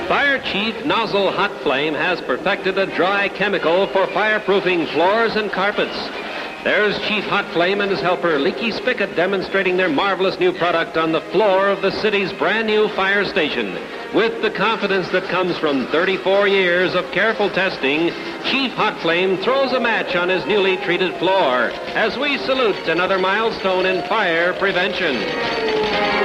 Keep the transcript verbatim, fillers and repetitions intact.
Fire Chief Nozzle Hot Flame has perfected a dry chemical for fireproofing floors and carpets. There's Chief Hot Flame and his helper, Leaky Spigot, demonstrating their marvelous new product on the floor of the city's brand new fire station. With the confidence that comes from thirty-four years of careful testing, Chief Hot Flame throws a match on his newly treated floor as we salute another milestone in fire prevention.